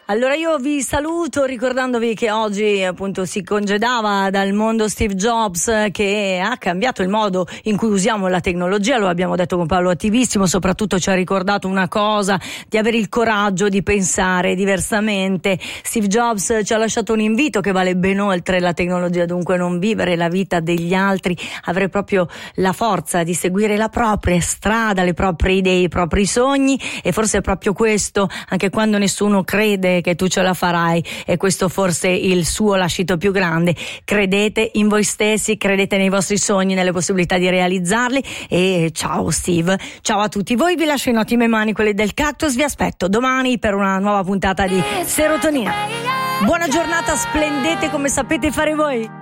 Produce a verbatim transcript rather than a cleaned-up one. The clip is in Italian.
Allora io vi saluto ricordandovi che oggi appunto si congedava dal mondo Steve Jobs, che ha cambiato il modo in cui usiamo la tecnologia, lo abbiamo detto con Paolo Attivissimo, soprattutto ci ha ricordato una cosa, di avere il coraggio di pensare diversamente. Steve Jobs ci ha lasciato un invito che vale ben oltre la tecnologia, dunque non vivere la vita degli altri, avere proprio la forza di seguire la propria strada, le proprie idee, i propri sogni, e forse è proprio questo, anche quando nessuno crede che tu ce la farai, e questo forse il suo lascito più grande. Credete in voi stessi, credete nei vostri sogni, nelle possibilità di realizzarli. E ciao Steve, ciao a tutti voi, vi lascio in ottime mani, quelle del Cactus. Vi aspetto domani per una nuova puntata di Serotonina. Buona giornata, splendete come sapete fare voi.